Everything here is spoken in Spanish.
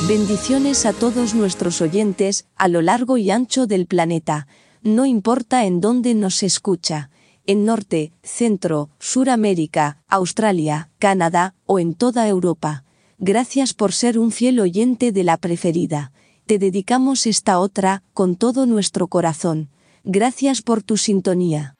Bendiciones a todos nuestros oyentes, a lo largo y ancho del planeta. No importa en dónde nos escucha, en Norte, Centro, Suramérica, Australia, Canadá o en toda Europa. Gracias por ser un fiel oyente de La Preferida. Te dedicamos esta otra, con todo nuestro corazón. Gracias por tu sintonía.